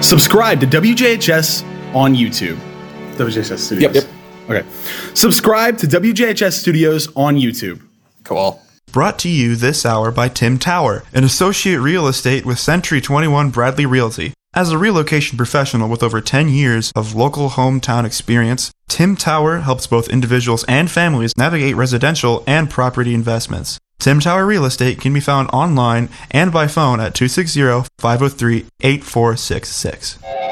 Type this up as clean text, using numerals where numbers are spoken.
Subscribe to WJHS on YouTube. WJHS Studios. Yep. Okay. Subscribe to WJHS Studios on YouTube. Cool. Brought to you this hour by Tim Tower, an associate real estate with Century 21 Bradley Realty. As a relocation professional with over 10 years of local hometown experience, Tim Tower helps both individuals and families navigate residential and property investments. Tim Tower Real Estate can be found online and by phone at 260-503-8466.